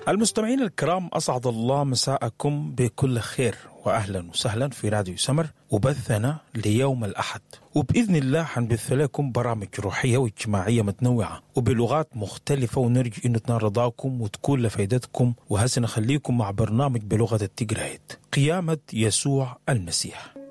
المستمعين الكرام، أسعد الله مساءكم بكل خير وأهلا وسهلا في راديو سمر وبثنا ليوم الأحد. وبإذن الله حنبث لكم برامج روحية واجتماعية متنوعة وبلغات مختلفة، ونرجو أن تنال رضاكم وتكون لفائدتكم. وهسه نخليكم مع برنامج بلغة التجرايد، قيامة يسوع المسيح.